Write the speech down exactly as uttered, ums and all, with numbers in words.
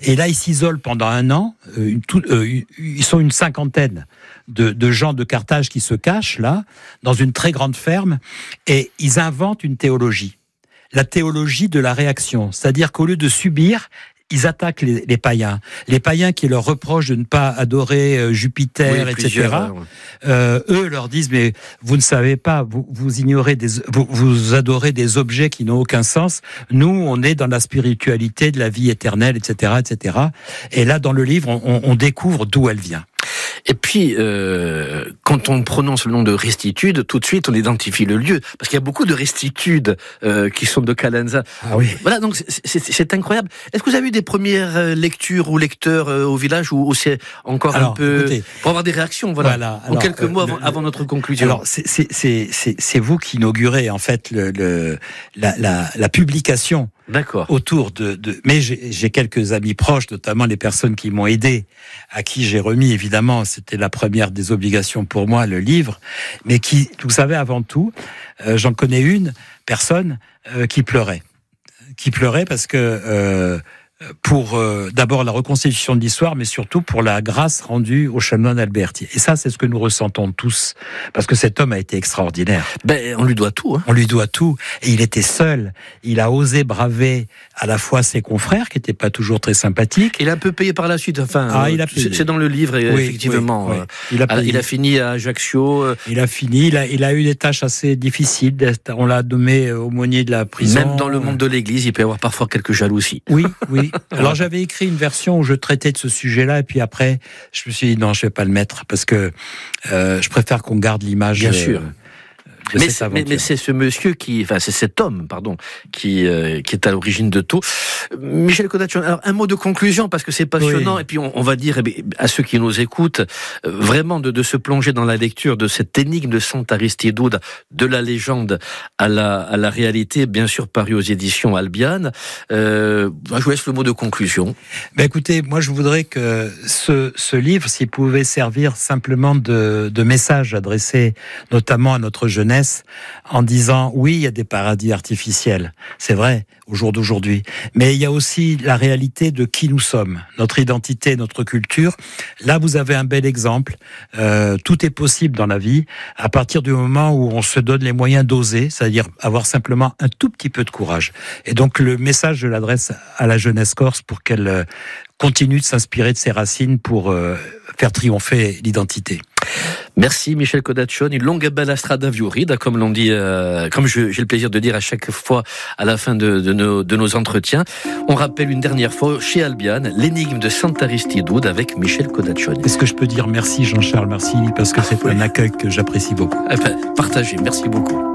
Et là, ils s'isolent pendant un an. Euh, une, tout, euh, ils sont une cinquantaine de, de gens de Carthage qui se cachent là, dans une très grande ferme, et ils inventent une théologie. La théologie de la réaction. C'est-à-dire qu'au lieu de subir, ils attaquent les, les païens. Les païens qui leur reprochent de ne pas adorer euh, Jupiter, oui, et cetera. Ouais. Euh, eux leur disent, mais vous ne savez pas, vous, vous ignorez, des, vous, vous adorez des objets qui n'ont aucun sens. Nous, on est dans la spiritualité de la vie éternelle, et cetera, et cetera. Et là, dans le livre, on, on découvre d'où elle vient. Et puis, euh, quand on prononce le nom de Restitude, tout de suite, on identifie le lieu. Parce qu'il y a beaucoup de restitudes euh, qui sont de Calanza. Ah oui. Voilà, donc c'est, c'est, c'est incroyable. Est-ce que vous avez eu des premières lectures ou lecteurs euh, au village, ou, ou c'est encore alors, un peu... Écoutez, pour avoir des réactions, voilà, voilà alors, en quelques euh, mots avant, le, avant notre conclusion. Alors, c'est, c'est, c'est, c'est, c'est vous qui inaugurez, en fait, le, le, la, la, la publication. D'accord. Autour de, de... Mais j'ai, j'ai quelques amis proches, notamment les personnes qui m'ont aidé, à qui j'ai remis, évidemment, c'était la première des obligations pour moi, le livre, mais qui, vous savez, avant tout, euh, j'en connais une personne euh, qui pleurait. Qui pleurait parce que... Euh, pour euh, d'abord la reconstitution de l'histoire, mais surtout pour la grâce rendue au chanoine Alberti. Et ça, c'est ce que nous ressentons tous, parce que cet homme a été extraordinaire. Ben, on lui doit tout. Hein. On lui doit tout. Et il était seul. Il a osé braver à la fois ses confrères, qui n'étaient pas toujours très sympathiques. Il a un peu payé par la suite. Enfin, ah, il a payé. C'est dans le livre, oui, effectivement. Oui, oui. Il, a payé. il a fini à Ajaccio. Il a fini. Il a, il a eu des tâches assez difficiles. On l'a nommé aumônier de la prison. Même dans le monde de l'Église, il peut y avoir parfois quelques jalousies. Oui, oui. Alors j'avais écrit une version où je traitais de ce sujet-là, et puis après, je me suis dit non, je vais pas le mettre parce que euh, je préfère qu'on garde l'image. Bien euh, sûr. Mais c'est, mais, mais c'est ce monsieur qui, enfin c'est cet homme, pardon, qui euh, qui est à l'origine de tout. Michel Kodachon, alors un mot de conclusion parce que c'est passionnant, oui. Et puis on, on va dire eh bien, à ceux qui nous écoutent euh, vraiment de, de se plonger dans la lecture de cette énigme de Sant'Aristidude, de la légende à la à la réalité, bien sûr paru aux éditions Albiane. Euh, je vous laisse le mot de conclusion. Ben écoutez, moi je voudrais que ce ce livre, s'il pouvait servir simplement de de message adressé notamment à notre jeunesse, en disant oui, il y a des paradis artificiels, c'est vrai, au jour d'aujourd'hui, mais il y a aussi la réalité de qui nous sommes, notre identité, notre culture. Là, vous avez un bel exemple. Euh, tout est possible dans la vie à partir du moment où on se donne les moyens d'oser, c'est-à-dire avoir simplement un tout petit peu de courage. Et donc, le message, je l'adresse à la jeunesse corse pour qu'elle euh, continue de s'inspirer de ses racines pour euh, faire triompher l'identité. Merci Michel Kodachon, une longue et belle strada viurida, comme l'on dit, euh, comme je, j'ai le plaisir de dire à chaque fois à la fin de, de, nos, de nos entretiens. On rappelle une dernière fois chez Albiane l'énigme de Sant'Aristidude avec Michel Kodachon. Est-ce que je peux dire merci Jean-Charles, merci parce que c'est oui. un accueil que j'apprécie beaucoup. Eh ben, partagez, merci beaucoup.